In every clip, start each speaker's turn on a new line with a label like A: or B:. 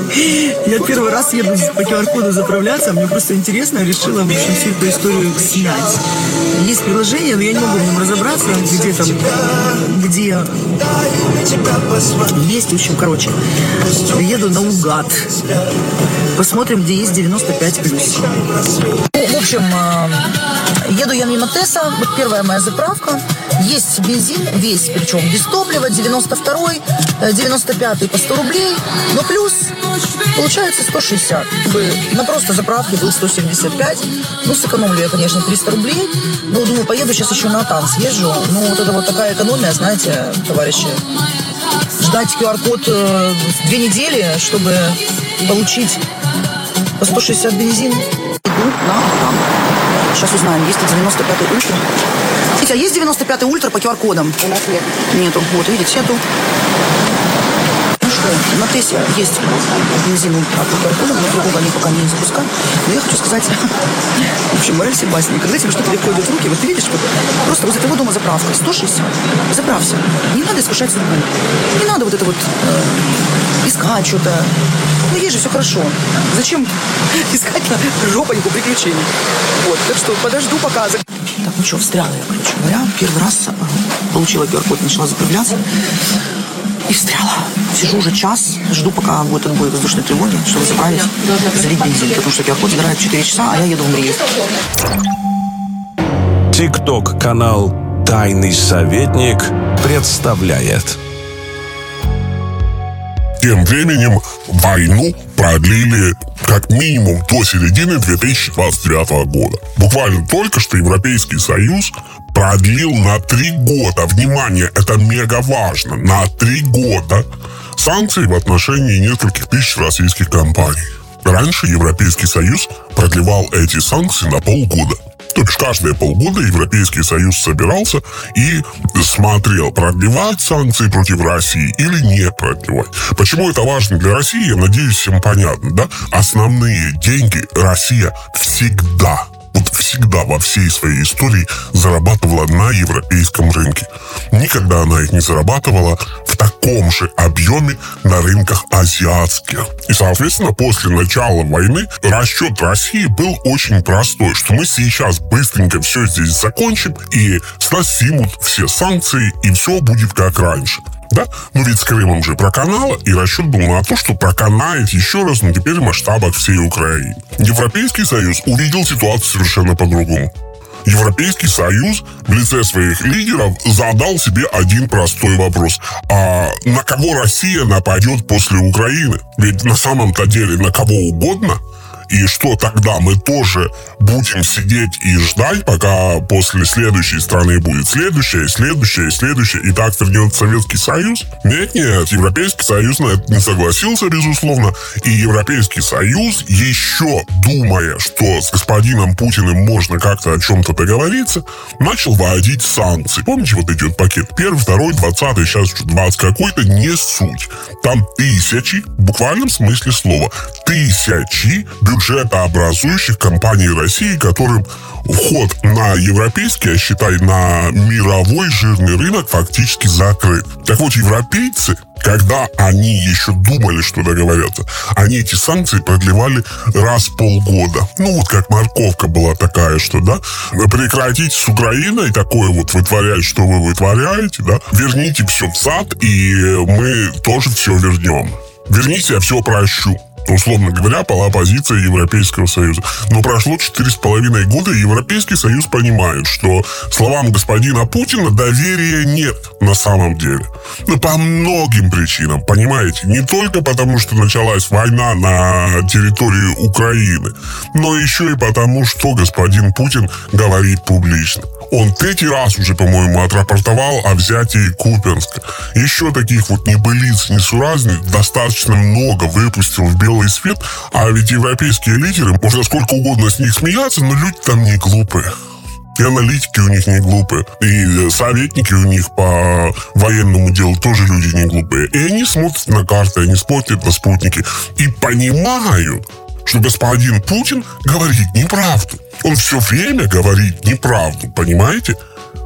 A: Я первый раз еду по QR-коду заправляться, мне просто интересно, решила, в общем, всю эту историю снять. Есть приложение, но я не могу в нем разобраться, где там, где есть, в общем, короче. Еду наугад. Посмотрим, где есть 95+. В общем, еду я мимо ТЭСа, вот первая моя заправка. Есть бензин, весь, причем без топлива, 92-й, 95-й по 100 рублей, но плюс получается 160. На просто заправке был 175. Ну, сэкономлю я, конечно, 300 рублей. Но думаю, поеду сейчас еще на Атан съезжу. Ну, вот это вот такая экономия, знаете, товарищи. Ждать QR-код 2 недели, чтобы получить по 160 бензин. Иду на Атан. Сейчас узнаем, есть ли 95-й ультра. Смотрите, а есть 95-й ультра по QR-кодам?
B: У нас нет.
A: Нету. Вот, видите, нету. Ну что, на ТЭСе есть бензин ультра по QR-кодам, но другого они пока не запускают. Но я хочу сказать, в общем, мораль Себастьяна, когда тебе что-то легко идет в руки, вот ты видишь, вот, просто возле твоего дома заправка, 160, заправься. Не надо искушать судьбу. Не надо вот это вот искать что-то. Ну, есть же все хорошо. Зачем искать на жопоньку приключений? Вот, так что подожду пока. Так, ну что, встряла я, короче говоря. Первый раз получила QR-код, начала заправляться. И встряла. Сижу уже час, жду, пока будет отбой воздушной тревоги, чтобы заправить, залить бензин. Потому что QR-код забирает 4 часа, а я еду в Мрию.
C: ТикТок-канал «Тайный советник» представляет.
D: Тем временем войну продлили как минимум до середины 2029 года. Буквально только что Европейский Союз продлил на 3 года, внимание, это мега важно, на 3 года санкции в отношении нескольких тысяч российских компаний. Раньше Европейский Союз продлевал эти санкции на полгода. То бишь каждые полгода Европейский Союз собирался и смотрел, продлевать санкции против России или не продлевать. Почему это важно для России, я надеюсь, всем понятно, да? Основные деньги Россия всегда во всей своей истории зарабатывала на европейском рынке. Никогда она их не зарабатывала в таком же объеме на рынках азиатских. И, соответственно, после начала войны расчет России был очень простой, что мы сейчас быстренько все здесь закончим, и с нас снимут все санкции, и все будет как раньше. Да? Но ведь с Крымом же проканало, и расчет был на то, что проканает еще раз, но теперь в масштабах всей Украины. Европейский Союз увидел ситуацию совершенно по-другому. Европейский Союз в лице своих лидеров задал себе один простой вопрос. А на кого Россия нападет после Украины? Ведь на самом-то деле на кого угодно. И что тогда, мы тоже будем сидеть и ждать, пока после следующей страны будет следующая, и так вернется Советский Союз? Нет, Европейский Союз на это не согласился, безусловно. И Европейский Союз, еще думая, что с господином Путиным можно как-то о чем-то договориться, начал вводить санкции. Помните, вот эти вот пакет? 1, 2, 20, сейчас 20 какой-то, не суть. Там тысячи, в буквальном смысле слова, тысячи бюджетообразующих компаний России, которым вход на европейский, а считай, на мировой жирный рынок фактически закрыт. Так вот, европейцы, когда они еще думали, что договорятся, они эти санкции продлевали раз в полгода. Ну, вот как морковка была такая, что, да, прекратите с Украиной такое вот вытворять, что вы вытворяете, да, верните все в сад, и мы тоже все вернем. Верните, я все прощу. Условно говоря, была позиция Европейского Союза. Но прошло 4,5 года, и Европейский Союз понимает, что словам господина Путина доверия нет на самом деле. Ну, по многим причинам, понимаете? Не только потому, что началась война на территории Украины, но еще и потому, что господин Путин говорит публично. Он 3 раз уже, по-моему, отрапортовал о взятии Купянска. Еще таких вот небылиц, несуразниц достаточно много выпустил в белый свет, а ведь европейские лидеры, можно сколько угодно с них смеяться, но люди там не глупые. И аналитики у них не глупые, и советники у них по военному делу тоже люди не глупые. И они смотрят на карты, они смотрят на спутники и понимают, что господин Путин говорит неправду. Он все время говорит неправду, понимаете?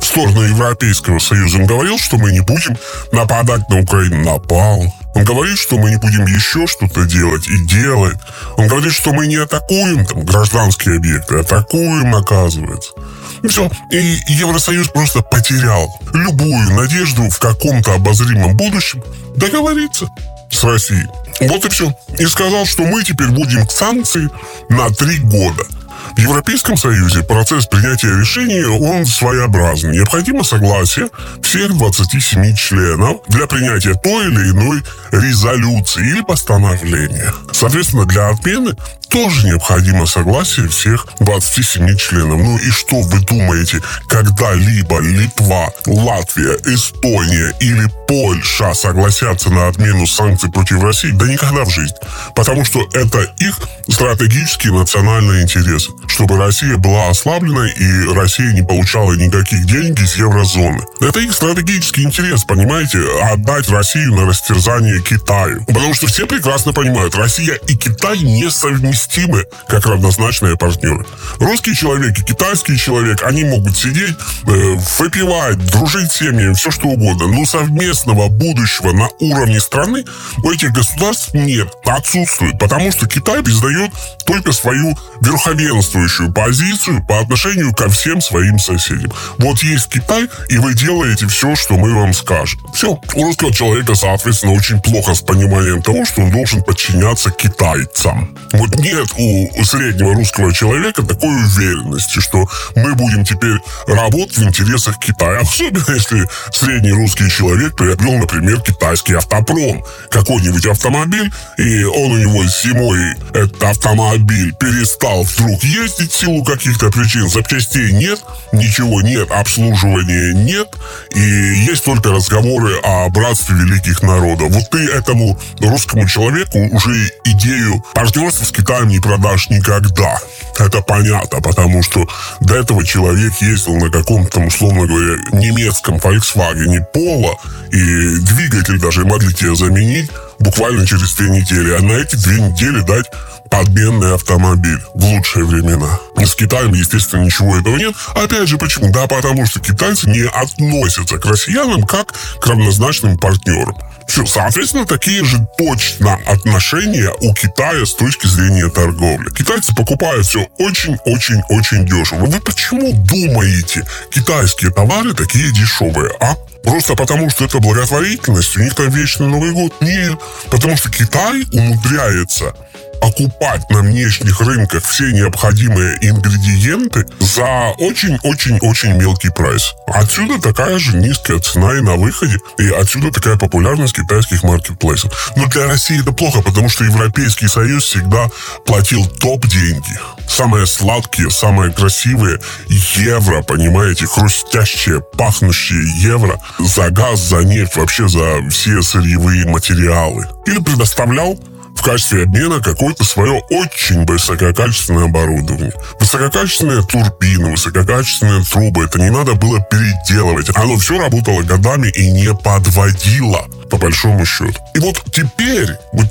D: в сторону Европейского Союза. Он говорил, что мы не будем нападать на Украину. Напал. Он говорит, что мы не будем еще что-то делать, и делает. Он говорит, что мы не атакуем там гражданские объекты, атакуем, оказывается. И все. И Евросоюз просто потерял любую надежду в каком-то обозримом будущем договориться с Россией. Вот и все. И сказал, что мы теперь вводим санкции на 3 года. В Европейском Союзе процесс принятия решений, он своеобразный. Необходимо согласие всех 27 членов для принятия той или иной резолюции или постановления. Соответственно, для отмены тоже необходимо согласие всех 27 членов. Ну и что вы думаете, когда-либо Литва, Латвия, Эстония или Польша согласятся на отмену санкций против России? Да никогда в жизни. Потому что это их стратегические национальные интересы. Чтобы Россия была ослаблена и Россия не получала никаких денег из еврозоны. Это их стратегический интерес, понимаете? Отдать Россию на растерзание Китаю. Потому что все прекрасно понимают, Россия и Китай несовместимы как равнозначные партнеры. Русский человек и китайский человек, они могут сидеть, выпивать, дружить с семьями, все что угодно. Но совместного будущего на уровне страны у этих государств нет, отсутствует. Потому что Китай признает только свою верховенствующую позицию по отношению ко всем своим соседям. Вот есть Китай, и вы делаете все, что мы вам скажем. Все. У русского человека, соответственно, очень плохо с пониманием того, что он должен подчиняться китайцам. Вот нет у среднего русского человека такой уверенности, что мы будем теперь работать в интересах Китая. Особенно, если средний русский человек приобрел, например, китайский автопром. Какой-нибудь автомобиль, и он у него зимой, этот автомобиль, перестал вдруг ездить в силу каких-то причин. Запчастей нет, ничего нет, обслуживания нет, и есть только разговоры о братстве великих народов. Вот ты этому русскому человеку уже идею партнерства с Китаем не продашь никогда. Это понятно, потому что до этого человек ездил на каком-то, условно говоря, немецком Volkswagen Polo, и двигатель даже могли тебе заменить буквально через 2 недели. А на эти 2 недели дать подменный автомобиль в лучшие времена. С Китаем, естественно, ничего этого нет. Опять же, почему? Да, потому что китайцы не относятся к россиянам как к равнозначным партнерам. Все, соответственно, такие же точно отношения у Китая с точки зрения торговли. Китайцы покупают все очень-очень-очень дешево. Вы почему думаете, китайские товары такие дешевые, а? Просто потому, что это благотворительность, у них там вечный Новый год? Нет, потому что Китай умудряется окупать на внешних рынках все необходимые ингредиенты за очень-очень-очень мелкий прайс. Отсюда такая же низкая цена и на выходе, и отсюда такая популярность китайских маркетплейсов. Но для России это плохо, потому что Европейский Союз всегда платил топ-деньги. Самые сладкие, самые красивые евро, понимаете, хрустящие, пахнущие евро за газ, за нефть, вообще за все сырьевые материалы. Или предоставлял в качестве обмена какое-то свое очень высококачественное оборудование. Высококачественные турбины, высококачественные трубы. Это не надо было переделывать. Оно все работало годами и не подводило, по большому счету. И вот теперь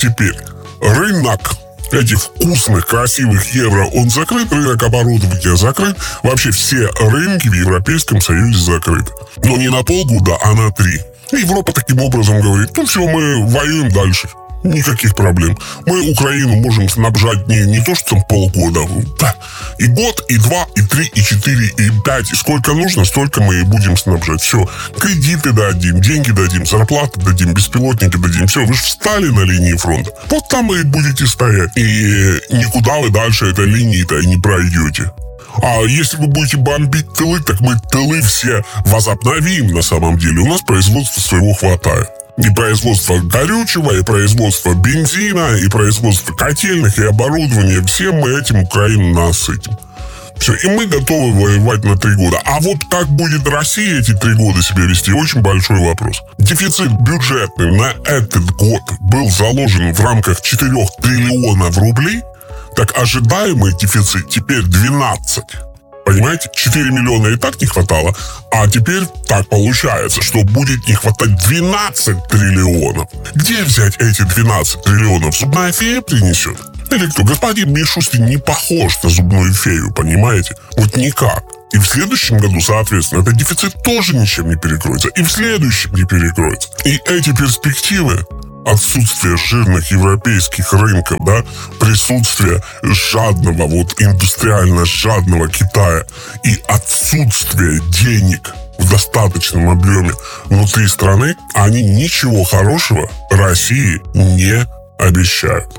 D: рынок этих вкусных, красивых евро, он закрыт, рынок оборудования закрыт. Вообще все рынки в Европейском Союзе закрыты. Но не на полгода, а на 3. Европа таким образом говорит, ну все, мы воюем дальше. Никаких проблем. Мы Украину можем снабжать не то, что там полгода. Да. И год, и 2, и 3, и 4, и 5. И сколько нужно, столько мы и будем снабжать. Все. Кредиты дадим, деньги дадим, зарплаты дадим, беспилотники дадим. Все, вы же встали на линии фронта. Вот там вы и будете стоять. И никуда вы дальше этой линии-то и не пройдете. А если вы будете бомбить тылы, так мы тылы все возобновим на самом деле. У нас производства своего хватает. И производство горючего, и производство бензина, и производство котельных, и оборудования. Всем мы этим Украину насытим. Все, и мы готовы воевать на 3 года. А вот как будет Россия эти 3 года себя вести, очень большой вопрос. Дефицит бюджетный на этот год был заложен в рамках 4 триллионов рублей, так ожидаемый дефицит теперь 12. Понимаете, 4 миллиона и так не хватало, а теперь так получается, что будет не хватать 12 триллионов. Где взять эти 12 триллионов? Зубная фея принесет? Или кто? Господин Мишустин не похож на зубную фею, понимаете? Вот никак. И в следующем году, соответственно, этот дефицит тоже ничем не перекроется. И в следующем не перекроется. И эти перспективы, отсутствие жирных европейских рынков, да, присутствие жадного, индустриально жадного Китая и отсутствие денег в достаточном объеме внутри страны, они ничего хорошего России не обещают.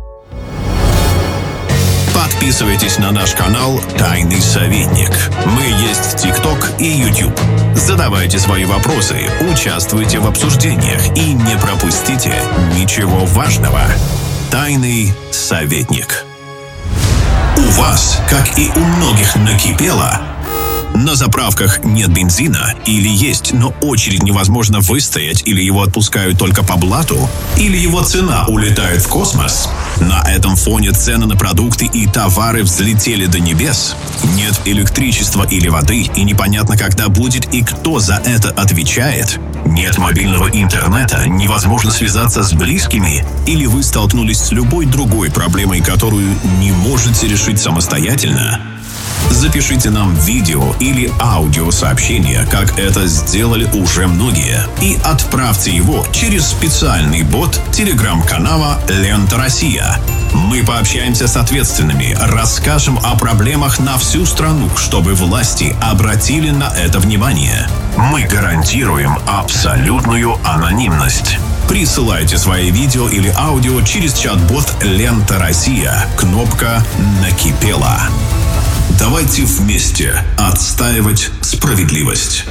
C: Подписывайтесь на наш канал «Тайный советник». Мы есть в ТикТок и YouTube. Задавайте свои вопросы, участвуйте в обсуждениях и не пропустите ничего важного. «Тайный советник». У вас, как и у многих, накипело? На заправках нет бензина или есть, но очередь невозможно выстоять, или его отпускают только по блату, или его цена улетает в космос. На этом фоне цены на продукты и товары взлетели до небес. Нет электричества или воды, и непонятно, когда будет и кто за это отвечает. Нет мобильного интернета, невозможно связаться с близкими, или вы столкнулись с любой другой проблемой, которую не можете решить самостоятельно. Запишите нам видео или аудиосообщение, как это сделали уже многие, и отправьте его через специальный бот телеграм-канала «Лента Россия». Мы пообщаемся с ответственными, расскажем о проблемах на всю страну, чтобы власти обратили на это внимание. Мы гарантируем абсолютную анонимность. Присылайте свои видео или аудио через чат-бот «Лента Россия». Кнопка «Накипело». Давайте вместе отстаивать справедливость.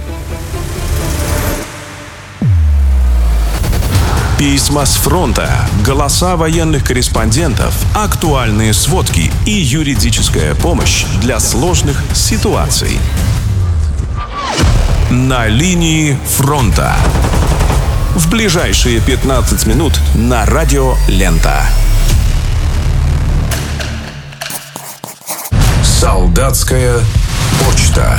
C: Письма с фронта, голоса военных корреспондентов, актуальные сводки и юридическая помощь для сложных ситуаций. На линии фронта. В ближайшие 15 минут на радио «Лента». Солдатская почта.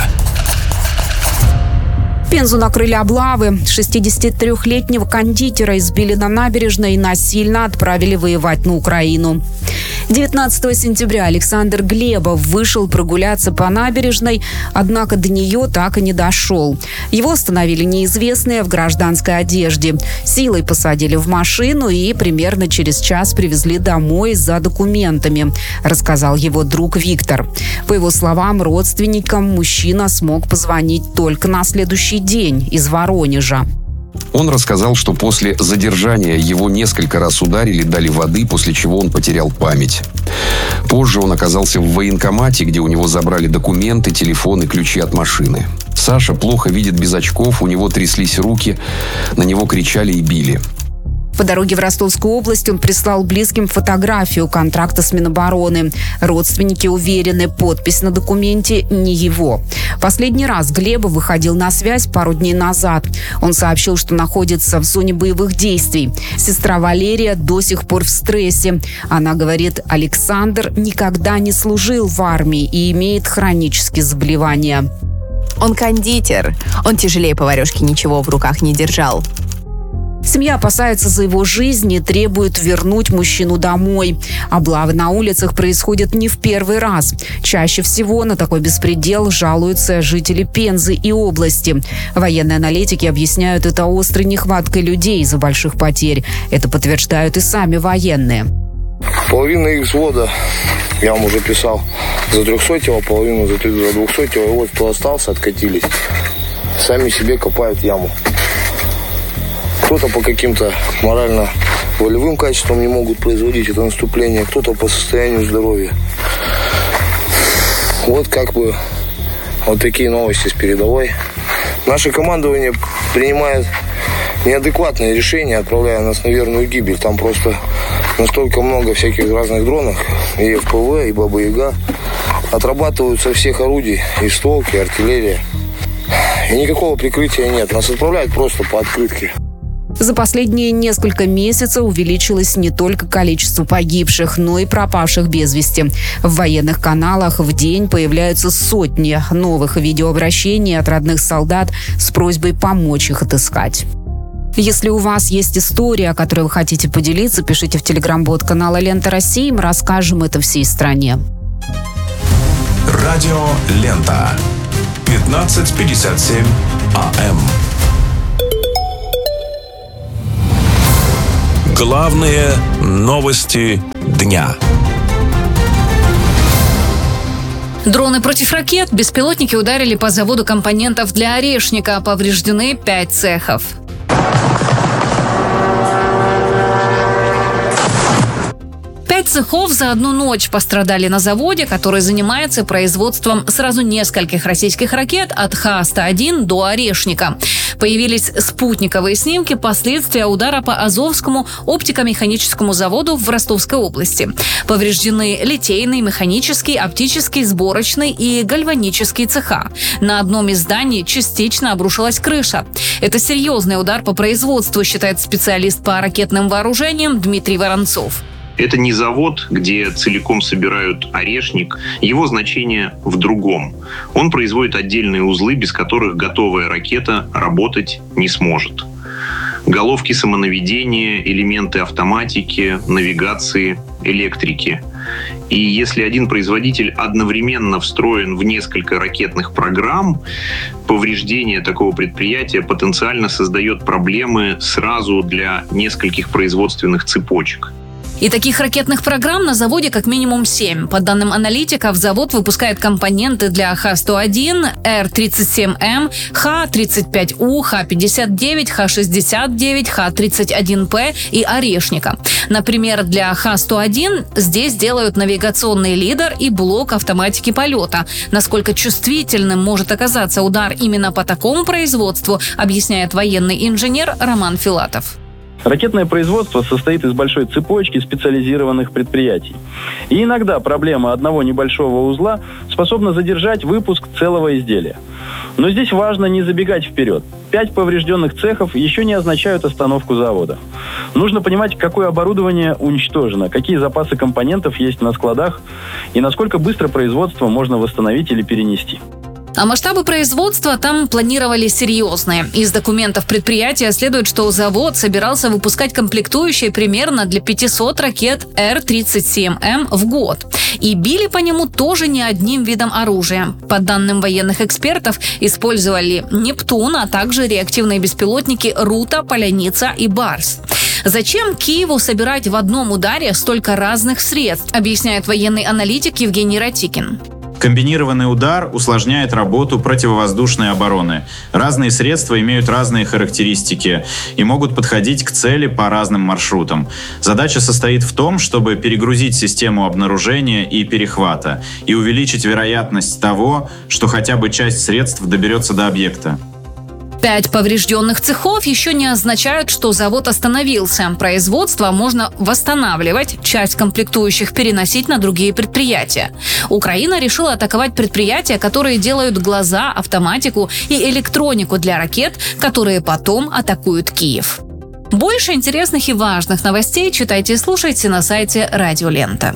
B: Пензу накрыли облавы. 63-летнего кондитера избили на набережной и насильно отправили воевать на Украину. 19 сентября Александр Глебов вышел прогуляться по набережной, однако до нее так и не дошел. Его остановили неизвестные в гражданской одежде. Силой посадили в машину и примерно через час привезли домой за документами, рассказал его друг Виктор. По его словам, родственникам мужчина смог позвонить только на следующий день из Воронежа.
E: Он рассказал, что после задержания его несколько раз ударили, дали воды, после чего он потерял память. Позже он оказался в военкомате, где у него забрали документы, телефон и ключи от машины. Саша плохо видит без очков, у него тряслись руки, на него кричали и били.
B: По дороге в Ростовскую область он прислал близким фотографию контракта с Минобороны. Родственники уверены, подпись на документе не его. Последний раз Глебов выходил на связь пару дней назад. Он сообщил, что находится в зоне боевых действий. Сестра Валерия до сих пор в стрессе. Она говорит, Александр никогда не служил в армии и имеет хронические заболевания.
F: Он кондитер. Он тяжелее поварешки ничего в руках не держал.
B: Семья опасается за его жизнь и требует вернуть мужчину домой. Облавы на улицах происходят не в первый раз. Чаще всего на такой беспредел жалуются жители Пензы и области. Военные аналитики объясняют это острой нехваткой людей из-за больших потерь. Это подтверждают и сами военные.
G: Половина их взвода, я вам уже писал, за 300-го, половину за 200-го. И вот кто остался, откатились. Сами себе копают яму. Кто-то по каким-то морально-волевым качествам не могут производить это наступление, кто-то по состоянию здоровья. Вот вот такие новости с передовой. Наше командование принимает неадекватные решения, отправляя нас на верную гибель. Там просто настолько много всяких разных дронов, и ФПВ, и Баба-Яга. Отрабатывают со всех орудий, и стволки, и артиллерия. И никакого прикрытия нет. Нас отправляют просто по открытке.
B: За последние несколько месяцев увеличилось не только количество погибших, но и пропавших без вести. В военных каналах в день появляются сотни новых видеообращений от родных солдат с просьбой помочь их отыскать. Если у вас есть история, о которой вы хотите поделиться, пишите в телеграм-бот канала «Лента России», мы расскажем это всей стране.
C: Радио Лента. 15:57 АМ. Главные новости дня.
H: Дроны против ракет. Беспилотники ударили по заводу компонентов для орешника. Повреждены 5 цехов. Цехов за одну ночь пострадали на заводе, который занимается производством сразу нескольких российских ракет от Х-101 до Орешника. Появились спутниковые снимки последствия удара по Азовскому оптико-механическому заводу в Ростовской области. Повреждены литейный, механический, оптический, сборочный и гальванический цеха. На одном из зданий частично обрушилась крыша. Это серьезный удар по производству, считает специалист по ракетным вооружениям Дмитрий Воронцов.
I: Это не завод, где целиком собирают орешник. Его значение в другом. Он производит отдельные узлы, без которых готовая ракета работать не сможет. Головки самонаведения, элементы автоматики, навигации, электрики. И если один производитель одновременно встроен в несколько ракетных программ, повреждение такого предприятия потенциально создает проблемы сразу для нескольких производственных цепочек.
H: И таких ракетных программ на заводе как минимум 7. По данным аналитиков, завод выпускает компоненты для Х-101, Р-37М, Х-35У, Х-59, Х-69, Х-31П и Орешника. Например, для Х-101 здесь делают навигационный лидер и блок автоматики полета. Насколько чувствительным может оказаться удар именно по такому производству, объясняет военный инженер Роман Филатов.
J: Ракетное производство состоит из большой цепочки специализированных предприятий. И иногда проблема одного небольшого узла способна задержать выпуск целого изделия. Но здесь важно не забегать вперед. 5 поврежденных цехов еще не означают остановку завода. Нужно понимать, какое оборудование уничтожено, какие запасы компонентов есть на складах и насколько быстро производство можно восстановить или перенести.
H: А масштабы производства там планировали серьезные. Из документов предприятия следует, что завод собирался выпускать комплектующие примерно для 500 ракет Р-37М в год. И били по нему тоже не одним видом оружия. По данным военных экспертов, использовали «Нептун», а также реактивные беспилотники «Рута», «Поляница» и «Барс». Зачем Киеву собирать в одном ударе столько разных средств, объясняет военный аналитик Евгений Ратикин.
K: Комбинированный удар усложняет работу противовоздушной обороны. Разные средства имеют разные характеристики и могут подходить к цели по разным маршрутам. Задача состоит в том, чтобы перегрузить систему обнаружения и перехвата и увеличить вероятность того, что хотя бы часть средств доберется до объекта.
H: 5 поврежденных цехов еще не означают, что завод остановился. Производство можно восстанавливать, часть комплектующих переносить на другие предприятия. Украина решила атаковать предприятия, которые делают глаза, автоматику и электронику для ракет, которые потом атакуют Киев. Больше интересных и важных новостей читайте и слушайте на сайте Радио Лента.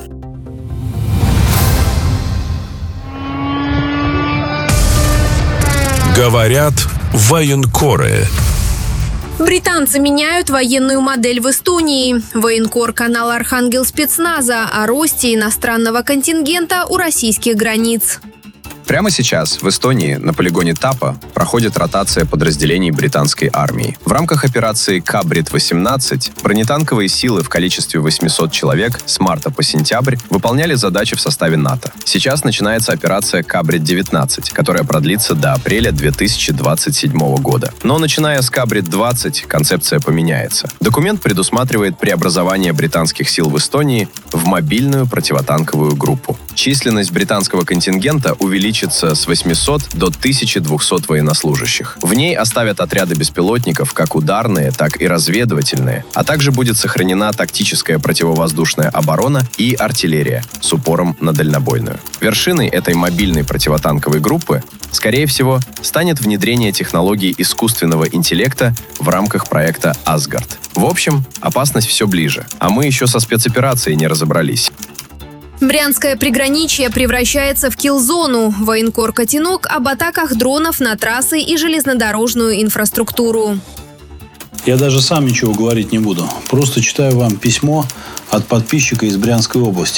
C: Говорят военкоры.
L: Британцы меняют военную модель в Эстонии. Военкор канал «Архангел» спецназа о росте иностранного контингента у российских границ.
M: Прямо сейчас в Эстонии на полигоне Тапа проходит ротация подразделений британской армии. В рамках операции «Кабрит-18» бронетанковые силы в количестве 800 человек с марта по сентябрь выполняли задачи в составе НАТО. Сейчас начинается операция «Кабрит-19», которая продлится до апреля 2027 года. Но начиная с «Кабрит-20» концепция поменяется. Документ предусматривает преобразование британских сил в Эстонии в мобильную противотанковую группу. Численность британского контингента увеличится с 800 до 1200 военнослужащих. В ней оставят отряды беспилотников, как ударные, так и разведывательные, а также будет сохранена тактическая противовоздушная оборона и артиллерия с упором на дальнобойную. Вершиной этой мобильной противотанковой группы, скорее всего, станет внедрение технологий искусственного интеллекта в рамках проекта «Асгард». В общем, опасность все ближе, а мы еще со спецоперацией не разобрались.
L: Брянское приграничье превращается в киллзону. Военкор «Котенок» об атаках дронов на трассы и железнодорожную инфраструктуру.
N: Я даже сам ничего говорить не буду. Просто читаю вам письмо от подписчика из Брянской области.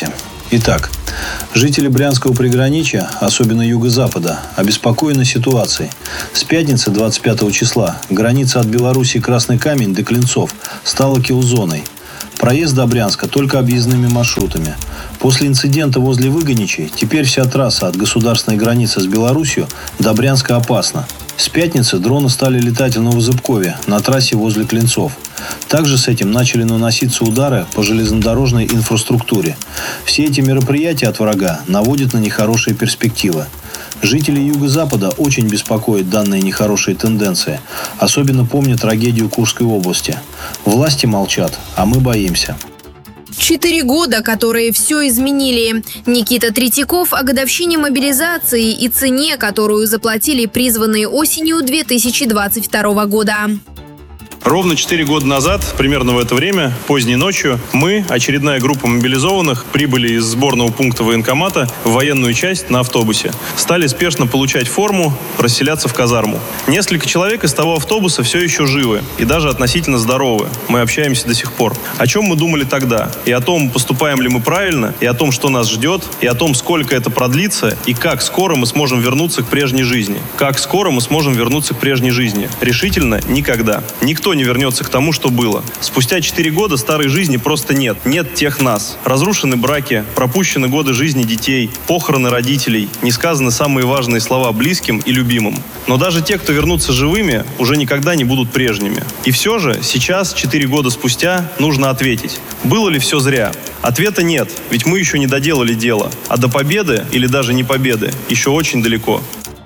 N: Итак, жители Брянского приграничья, особенно юго-запада, обеспокоены ситуацией. С пятницы 25 числа граница от Белоруссии Красный Камень до Клинцов стала килл-зоной. Проезд до Брянска только объездными маршрутами. После инцидента возле Выгоничей теперь вся трасса от государственной границы с Белоруссией до Брянска опасна. С пятницы дроны стали летать в Новозыбкове на трассе возле Клинцов. Также с этим начали наноситься удары по железнодорожной инфраструктуре. Все эти мероприятия от врага наводят на нехорошие перспективы. Жители Юго-Запада очень беспокоят данные нехорошие тенденции. Особенно помнят трагедию Курской области. Власти молчат, а мы боимся.
L: 4 года, которые все изменили. Никита Третьяков о годовщине мобилизации и цене, которую заплатили призванные осенью 2022 года.
O: Ровно 4 года назад, примерно в это время, поздней ночью, мы, очередная группа мобилизованных, прибыли из сборного пункта военкомата в военную часть на автобусе. Стали спешно получать форму, расселяться в казарму. Несколько человек из того автобуса все еще живы и даже относительно здоровы. Мы общаемся до сих пор. О чем мы думали тогда? И о том, поступаем ли мы правильно, и о том, что нас ждет, и о том, сколько это продлится, и как скоро мы сможем вернуться к прежней жизни. Как скоро мы сможем вернуться к прежней жизни? Решительно никогда. Никто не вернется к тому, что было. Спустя 4 года старой жизни просто нет. Нет тех нас. Разрушены браки, пропущены годы жизни детей, похороны родителей, не сказаны самые важные слова близким и любимым. Но даже те, кто вернутся живыми, уже никогда не будут прежними. И все же сейчас, 4 года спустя, нужно ответить. Было ли все зря? Ответа нет, ведь мы еще не доделали дело. А до победы, или даже не победы, еще очень далеко.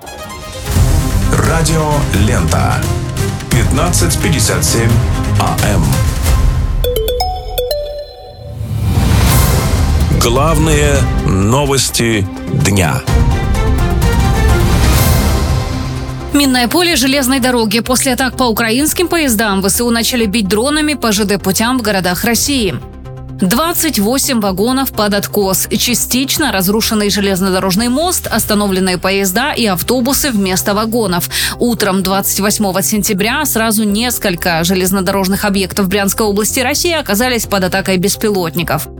C: Радио Лента. 15:57 АМ. Главные новости дня.
H: Минное поле железной дороги. После атак по украинским поездам ВСУ начали бить дронами по ЖД-путям в городах России. 28 вагонов под откос, частично разрушенный железнодорожный мост, остановленные поезда и автобусы вместо вагонов. Утром 28 сентября сразу несколько железнодорожных объектов Брянской области России оказались под атакой беспилотников.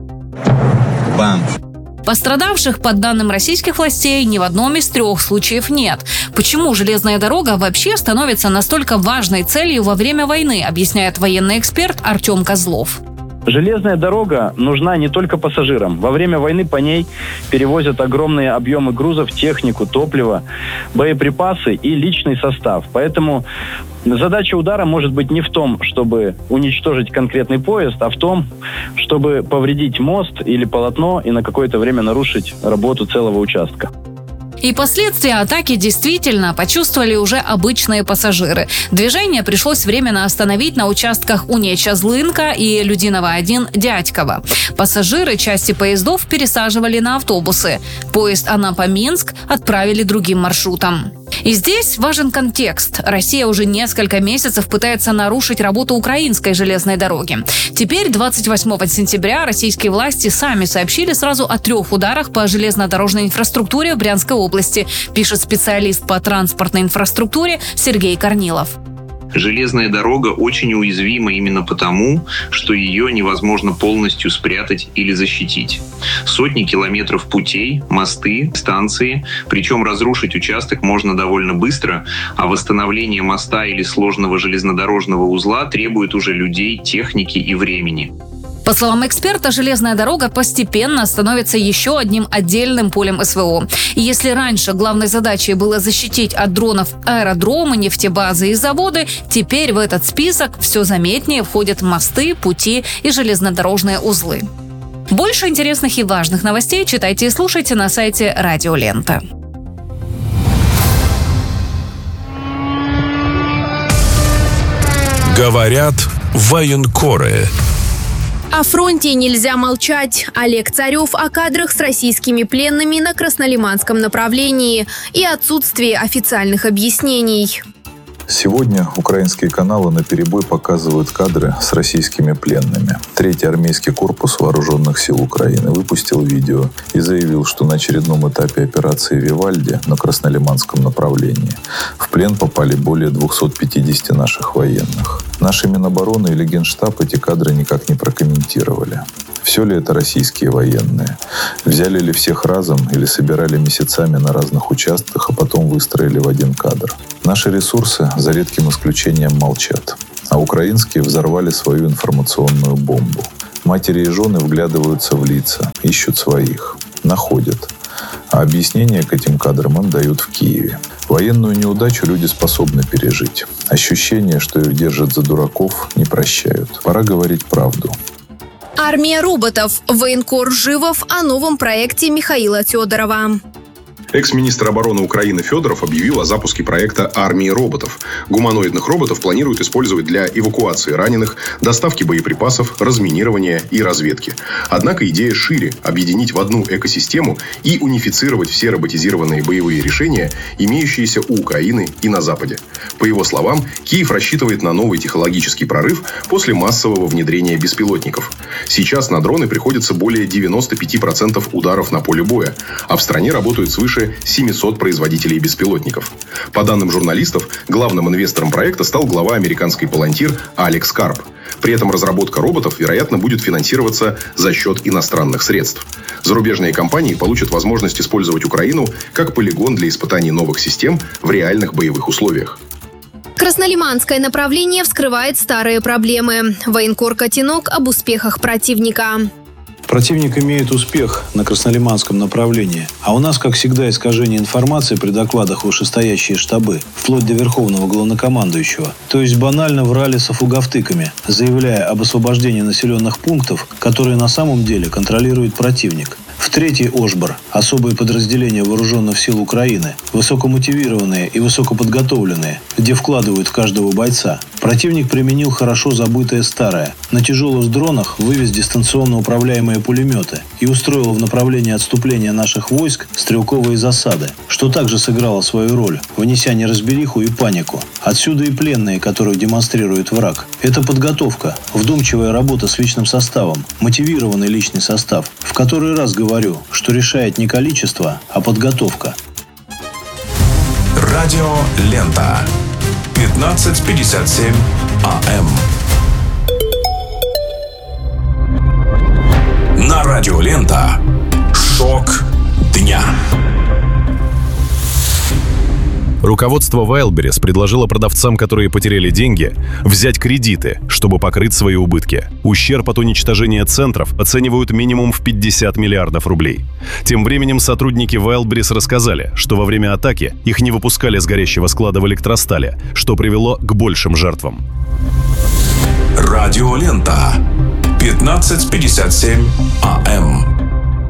P: Бам!
H: Пострадавших, по данным российских властей, ни в одном из 3 случаев нет. Почему железная дорога вообще становится настолько важной целью во время войны, объясняет военный эксперт Артем Козлов.
J: Железная дорога нужна не только пассажирам. Во время войны по ней перевозят огромные объемы грузов, технику, топливо, боеприпасы и личный состав. Поэтому задача удара может быть не в том, чтобы уничтожить конкретный поезд, а в том, чтобы повредить мост или полотно и на какое-то время нарушить работу целого участка.
H: И последствия атаки действительно почувствовали уже обычные пассажиры. Движение пришлось временно остановить на участках Унеча-Злынка и Людиново-1 Дядьково. Пассажиры части поездов пересаживали на автобусы. Поезд Анапа-Минск отправили другим маршрутом. И здесь важен контекст. Россия уже несколько месяцев пытается нарушить работу украинской железной дороги. Теперь, 28 сентября, российские власти сами сообщили сразу о 3 ударах по железнодорожной инфраструктуре в Брянской области, пишет специалист по транспортной инфраструктуре Сергей Корнилов.
I: Железная дорога очень уязвима именно потому, что ее невозможно полностью спрятать или защитить. Сотни километров путей, мосты, станции, причем разрушить участок можно довольно быстро, а восстановление моста или сложного железнодорожного узла требует уже людей, техники и времени.
H: По словам эксперта, железная дорога постепенно становится еще одним отдельным полем СВО. И если раньше главной задачей было защитить от дронов аэродромы, нефтебазы и заводы, теперь в этот список все заметнее входят мосты, пути и железнодорожные узлы. Больше интересных и важных новостей читайте и слушайте на сайте Радио Лента.
C: Говорят военкоры.
L: О фронте нельзя молчать. Олег Царев о кадрах с российскими пленными на Краснолиманском направлении и отсутствии официальных объяснений.
Q: Сегодня украинские каналы наперебой показывают кадры с российскими пленными. 3-й армейский корпус вооруженных сил Украины выпустил видео и заявил, что на очередном этапе операции «Вивальди» на Краснолиманском направлении в плен попали более 250 наших военных. Наши Минобороны или Генштаб эти кадры никак не прокомментировали. Все ли это российские военные? Взяли ли всех разом или собирали месяцами на разных участках, а потом выстроили в один кадр? Наши ресурсы, за редким исключением, молчат. А украинские взорвали свою информационную бомбу. Матери и жены вглядываются в лица, ищут своих, находят. А объяснения к этим кадрам им дают в Киеве. Военную неудачу люди способны пережить. Ощущение, что их держат за дураков, не прощают. Пора говорить правду.
L: Армия роботов. Военкор Живов о новом проекте Михаила Федорова.
R: Экс-министр обороны Украины Федоров объявил о запуске проекта «Армии роботов». Гуманоидных роботов планируют использовать для эвакуации раненых, доставки боеприпасов, разминирования и разведки. Однако идея шире – объединить в одну экосистему и унифицировать все роботизированные боевые решения, имеющиеся у Украины и на Западе. По его словам, Киев рассчитывает на новый технологический прорыв после массового внедрения беспилотников. Сейчас на дроны приходится более 95% ударов на поле боя, а в стране работают свыше 700 производителей беспилотников. По данным журналистов, главным инвестором проекта стал глава американской Palantir Алекс Карп. При этом разработка роботов, вероятно, будет финансироваться за счет иностранных средств. Зарубежные компании получат возможность использовать Украину как полигон для испытаний новых систем в реальных боевых условиях.
L: Краснолиманское направление вскрывает старые проблемы. Военкор Котенок об успехах противника.
N: Противник имеет успех на Краснолиманском направлении, а у нас, как всегда, искажение информации при докладах вышестоящие штабы, вплоть до верховного главнокомандующего. То есть банально врали с афугавтыками, заявляя об освобождении населенных пунктов, которые на самом деле контролирует противник. В третий Ошбор – особые подразделения вооруженных сил Украины, высокомотивированные и высокоподготовленные, где вкладывают в каждого бойца. Противник применил хорошо забытое старое. На тяжелых дронах вывез дистанционно управляемые пулеметы и устроил в направлении отступления наших войск стрелковые засады, что также сыграло свою роль, внеся неразбериху и панику. Отсюда и пленные, которых демонстрирует враг. Это подготовка, вдумчивая работа с личным составом, мотивированный личный состав. В который раз говорю, что решает не количество, а подготовка.
C: Радио Лента. 15:57 АМ. На Радио Лента. Шок дня.
S: Руководство Wildberries предложило продавцам, которые потеряли деньги, взять кредиты, чтобы покрыть свои убытки. Ущерб от уничтожения центров оценивают минимум в 50 миллиардов рублей. Тем временем сотрудники Wildberries рассказали, что во время атаки их не выпускали с горящего склада в Электростале, что привело к большим жертвам.
C: Радио Лента. 15:57 АМ.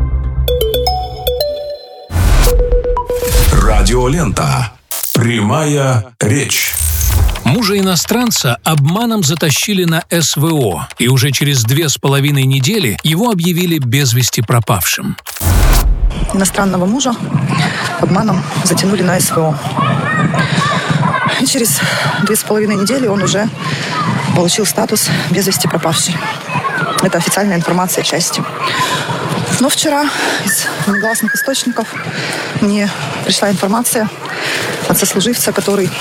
C: Радио Лента. Прямая речь.
T: Мужа-иностранца обманом затащили на СВО, и уже через 2,5 недели его объявили без вести пропавшим.
A: Иностранного мужа обманом затянули на СВО. И через 2,5 недели он уже получил статус без вести пропавший. Это официальная информация части. Но вчера из негласных источников мне пришла информация от сослуживца, который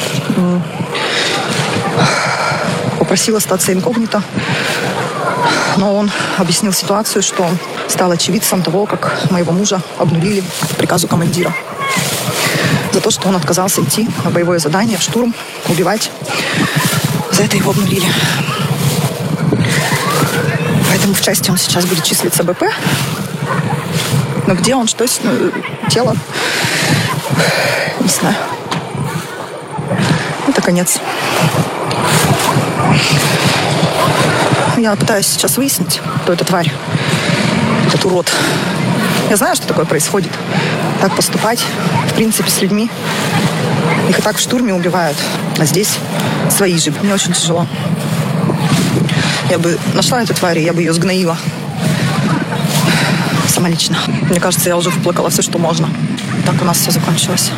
A: попросил остаться инкогнито. Но он объяснил ситуацию, что он стал очевидцем того, как моего мужа обнулили по приказу командира. За то, что он отказался идти на боевое задание, в штурм, убивать. За это его обнулили. Поэтому в части он сейчас будет числиться БП. Но где он, что с тело, не знаю. Это конец. Я пытаюсь сейчас выяснить, кто эта тварь, этот урод. Я знаю, что такое происходит. Так поступать, в принципе, с людьми. Их и так в штурме убивают. А здесь свои же. Мне очень тяжело. Я бы нашла эту тварь, и я бы ее сгноила. Самолично. Мне кажется, я уже выплакала все, что можно. Так у нас все закончилось.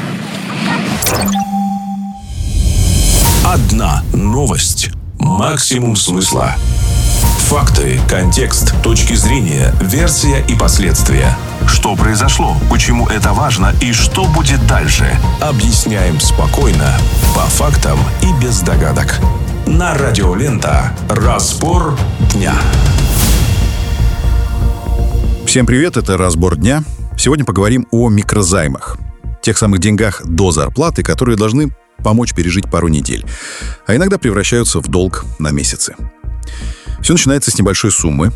C: Одна новость. Максимум смысла. Факты, контекст, точки зрения, версия и последствия. Что произошло, почему это важно и что будет дальше. Объясняем спокойно, по фактам и без догадок. на Радио Лента. Разбор дня.
B: Всем привет, это «Разбор дня». Сегодня поговорим о микрозаймах. Тех самых деньгах до зарплаты, которые должны помочь пережить пару недель, а иногда превращаются в долг на месяцы. Все начинается с небольшой суммы,